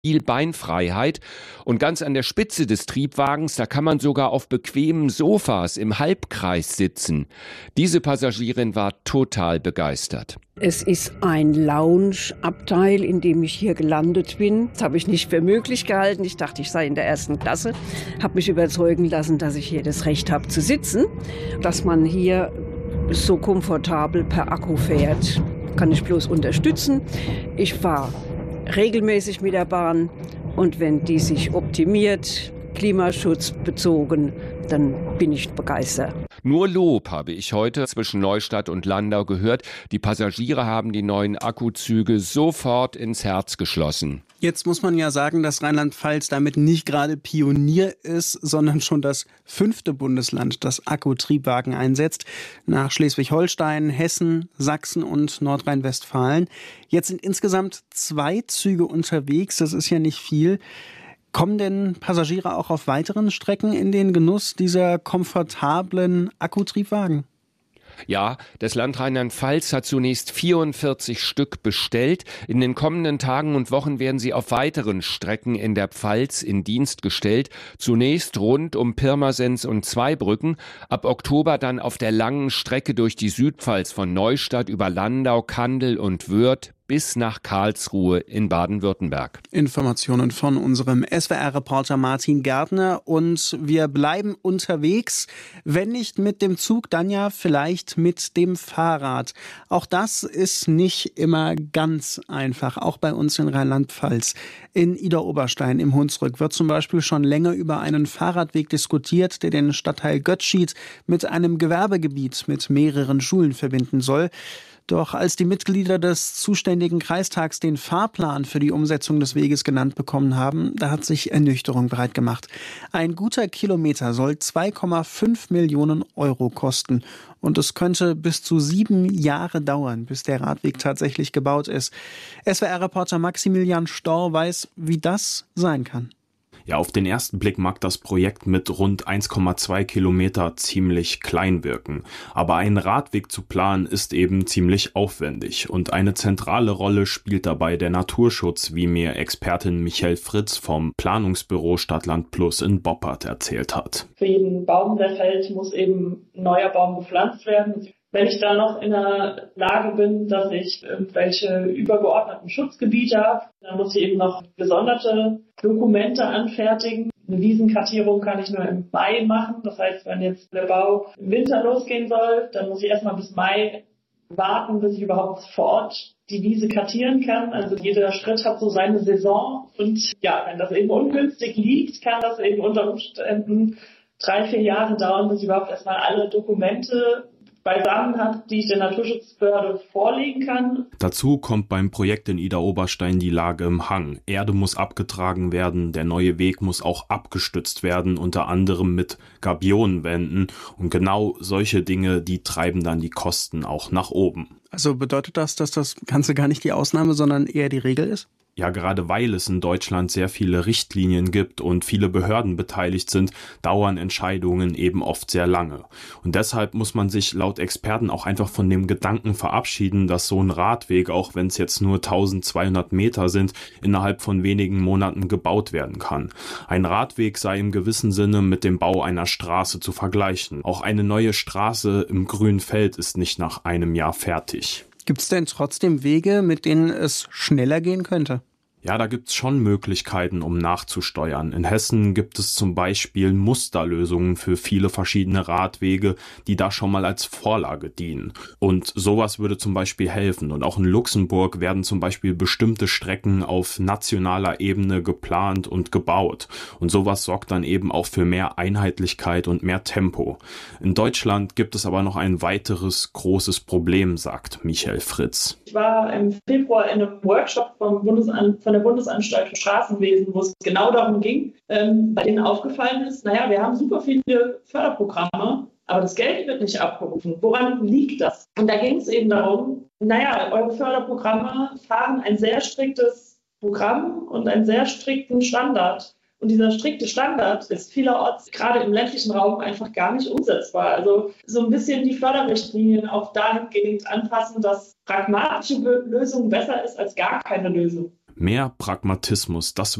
viel Beinfreiheit. Und ganz an der Spitze des Triebwagens, da kann man sogar auf bequemen Sofas im Halbkreis sitzen. Diese Passagierin war total begeistert. Es ist ein Lounge-Abteil, in dem ich hier gelandet bin. Das habe ich nicht für möglich gehalten. Ich dachte, ich sei in der 1. Klasse. Habe mich überzeugen lassen, dass ich hier das Recht habe zu sitzen. Dass man hier so komfortabel per Akku fährt, kann ich bloß unterstützen. Ich fahre regelmäßig mit der Bahn und wenn die sich optimiert, klimaschutzbezogen, dann bin ich begeistert. Nur Lob habe ich heute zwischen Neustadt und Landau gehört. Die Passagiere haben die neuen Akkuzüge sofort ins Herz geschlossen. Jetzt muss man ja sagen, dass Rheinland-Pfalz damit nicht gerade Pionier ist, sondern schon das 5. Bundesland, das Akkutriebwagen einsetzt. Nach Schleswig-Holstein, Hessen, Sachsen und Nordrhein-Westfalen. Jetzt sind insgesamt 2 Züge unterwegs. Das ist ja nicht viel. Kommen denn Passagiere auch auf weiteren Strecken in den Genuss dieser komfortablen Akkutriebwagen? Ja, das Land Rheinland-Pfalz hat zunächst 44 Stück bestellt. In den kommenden Tagen und Wochen werden sie auf weiteren Strecken in der Pfalz in Dienst gestellt. Zunächst rund um Pirmasens und Zweibrücken. Ab Oktober dann auf der langen Strecke durch die Südpfalz von Neustadt über Landau, Kandel und Wörth bis nach Karlsruhe in Baden-Württemberg. Informationen von unserem SWR-Reporter Martin Gärtner. Und wir bleiben unterwegs, wenn nicht mit dem Zug, dann ja vielleicht mit dem Fahrrad. Auch das ist nicht immer ganz einfach, auch bei uns in Rheinland-Pfalz. In Idar-Oberstein im Hunsrück wird zum Beispiel schon länger über einen Fahrradweg diskutiert, der den Stadtteil Götzschied mit einem Gewerbegebiet mit mehreren Schulen verbinden soll. Doch als die Mitglieder des zuständigen Kreistags den Fahrplan für die Umsetzung des Weges genannt bekommen haben, da hat sich Ernüchterung breit gemacht. Ein guter Kilometer soll 2,5 Millionen Euro kosten. Und es könnte bis zu 7 Jahre dauern, bis der Radweg tatsächlich gebaut ist. SWR-Reporter Maximilian Storr weiß, wie das sein kann. Ja, auf den ersten Blick mag das Projekt mit rund 1,2 Kilometer ziemlich klein wirken. Aber einen Radweg zu planen ist eben ziemlich aufwendig. Und eine zentrale Rolle spielt dabei der Naturschutz, wie mir Expertin Michelle Fritz vom Planungsbüro Stadtland Plus in Boppard erzählt hat. Für jeden Baum, der fällt, muss eben ein neuer Baum gepflanzt werden. Wenn ich da noch in der Lage bin, dass ich irgendwelche übergeordneten Schutzgebiete habe, dann muss ich eben noch gesonderte Dokumente anfertigen. Eine Wiesenkartierung kann ich nur im Mai machen. Das heißt, wenn jetzt der Bau im Winter losgehen soll, dann muss ich erstmal bis Mai warten, bis ich überhaupt vor Ort die Wiese kartieren kann. Also jeder Schritt hat so seine Saison. Und ja, wenn das eben ungünstig liegt, kann das eben unter Umständen 3-4 Jahre dauern, bis ich überhaupt erstmal alle Dokumente beisammen hat, die ich der Naturschutzbehörde vorlegen kann. Dazu kommt beim Projekt in Idar-Oberstein die Lage im Hang. Erde muss abgetragen werden, der neue Weg muss auch abgestützt werden, unter anderem mit Gabionenwänden. Und genau solche Dinge, die treiben dann die Kosten auch nach oben. Also bedeutet das, dass das Ganze gar nicht die Ausnahme, sondern eher die Regel ist? Ja, gerade weil es in Deutschland sehr viele Richtlinien gibt und viele Behörden beteiligt sind, dauern Entscheidungen eben oft sehr lange. Und deshalb muss man sich laut Experten auch einfach von dem Gedanken verabschieden, dass so ein Radweg, auch wenn es jetzt nur 1200 Meter sind, innerhalb von wenigen Monaten gebaut werden kann. Ein Radweg sei im gewissen Sinne mit dem Bau einer Straße zu vergleichen. Auch eine neue Straße im grünen Feld ist nicht nach einem Jahr fertig. Gibt es denn trotzdem Wege, mit denen es schneller gehen könnte? Ja, da gibt's schon Möglichkeiten, um nachzusteuern. In Hessen gibt es zum Beispiel Musterlösungen für viele verschiedene Radwege, die da schon mal als Vorlage dienen. Und sowas würde zum Beispiel helfen. Und auch in Luxemburg werden zum Beispiel bestimmte Strecken auf nationaler Ebene geplant und gebaut. Und sowas sorgt dann eben auch für mehr Einheitlichkeit und mehr Tempo. In Deutschland gibt es aber noch ein weiteres großes Problem, sagt Michelle Fritz. Ich war im Februar in einem Workshop von der Bundesanstalt für Straßenwesen, wo es genau darum ging, bei denen aufgefallen ist, wir haben super viele Förderprogramme, aber das Geld wird nicht abgerufen. Woran liegt das? Und da ging es eben darum, eure Förderprogramme fahren ein sehr striktes Programm und einen sehr strikten Standard. Und dieser strikte Standard ist vielerorts, gerade im ländlichen Raum, einfach gar nicht umsetzbar. Also so ein bisschen die Förderrichtlinien auch dahingehend anpassen, dass pragmatische Lösung besser ist als gar keine Lösung. Mehr Pragmatismus, das